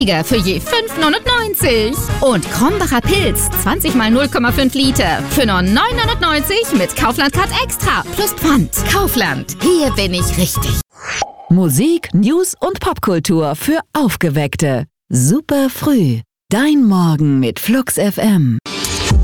für je 5,99. Und Krombacher Pilz, 20 mal 0,5 Liter, für nur 9,99 mit Kaufland-Card Extra plus Pfand. Kaufland, hier bin ich richtig. Musik, News und Popkultur für Aufgeweckte. Super früh. Dein Morgen mit Flux FM.